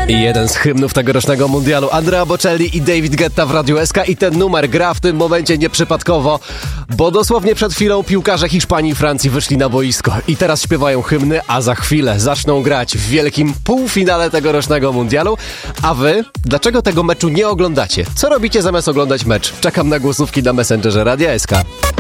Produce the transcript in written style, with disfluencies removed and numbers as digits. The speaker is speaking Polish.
I jeden z hymnów tegorocznego mundialu, Andrea Bocelli i David Guetta w Radiu SK, i ten numer gra w tym momencie nieprzypadkowo, bo dosłownie przed chwilą piłkarze Hiszpanii i Francji wyszli na boisko i teraz śpiewają hymny, a za chwilę zaczną grać w wielkim półfinale tegorocznego mundialu. A wy? Dlaczego tego meczu nie oglądacie? Co robicie zamiast oglądać mecz? Czekam na głosówki na Messengerze Radia SK.